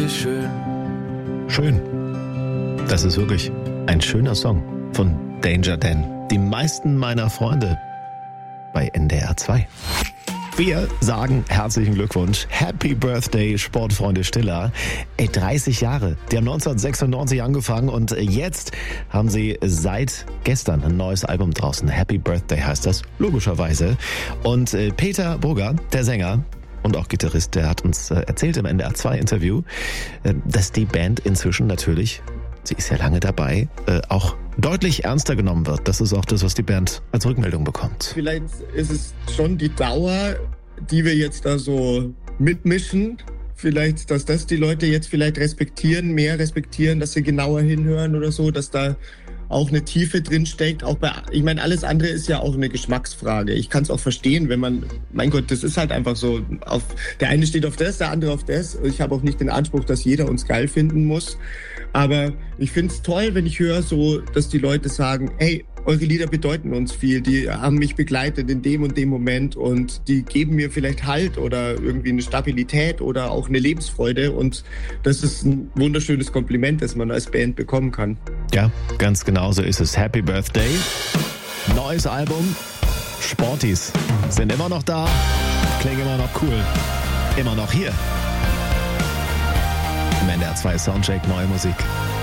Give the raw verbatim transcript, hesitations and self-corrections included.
dich schön. Schön. Das ist wirklich ein schöner Song von Danger Dan. Die meisten meiner Freunde bei N D R zwei. Wir sagen herzlichen Glückwunsch. Happy Birthday, Sportfreunde Stiller. Ey, dreißig Jahre. Die haben neunzehnhundertsechsundneunzig angefangen und jetzt haben sie seit gestern ein neues Album draußen. Happy Birthday heißt das, logischerweise. Und äh, Peter Brugger, der Sänger und auch Gitarrist, der hat uns äh, erzählt im N D R zwei Interview, äh, dass die Band inzwischen natürlich, sie ist ja lange dabei, äh, auch deutlich ernster genommen wird. Das ist auch das, was die Band als Rückmeldung bekommt. Vielleicht ist es schon die Dauer, die wir jetzt da so mitmischen. Vielleicht, dass das die Leute jetzt vielleicht respektieren, mehr respektieren, dass sie genauer hinhören oder so, dass da auch eine Tiefe drin steckt. Auch bei, ich meine, alles andere ist ja auch eine Geschmacksfrage. Ich kann es auch verstehen, wenn man, mein Gott, das ist halt einfach so. Auf, der eine steht auf das, der andere auf das. Ich habe auch nicht den Anspruch, dass jeder uns geil finden muss. Aber ich finde es toll, wenn ich höre, so, dass die Leute sagen, hey, eure Lieder bedeuten uns viel, die haben mich begleitet in dem und dem Moment und die geben mir vielleicht Halt oder irgendwie eine Stabilität oder auch eine Lebensfreude und das ist ein wunderschönes Kompliment, das man als Band bekommen kann. Ja, ganz genau so ist es. Happy Birthday. Neues Album. Sporties sind immer noch da, klingen immer noch cool, immer noch hier. Im N D R zwei Soundcheck, neue Musik.